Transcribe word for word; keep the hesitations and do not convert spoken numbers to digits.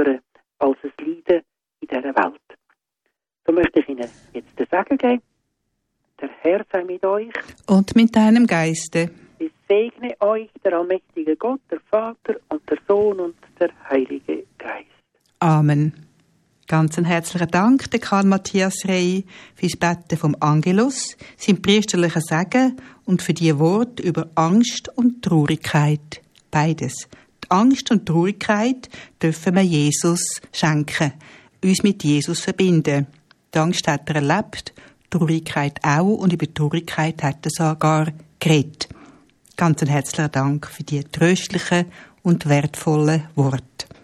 opfern als ein Leiden in dieser Welt. So möchte ich Ihnen jetzt den Segen geben. Der Herr sei mit euch. Und mit deinem Geiste. Es segne euch der allmächtige Gott, der Vater und der Sohn und der Heilige Geist. Amen. Ganz einen herzlichen Dank, der Karl Matthias Rey, fürs Betten vom Angelus, sein priesterlicher Segen und für die Worte über Angst und Traurigkeit. Beides. Die Angst und Traurigkeit dürfen wir Jesus schenken, uns mit Jesus verbinden. Die Angst hat er erlebt, die Traurigkeit auch, und über die Traurigkeit hat er sogar geredet. Ganz einen herzlichen Dank für die tröstlichen und wertvollen Worte.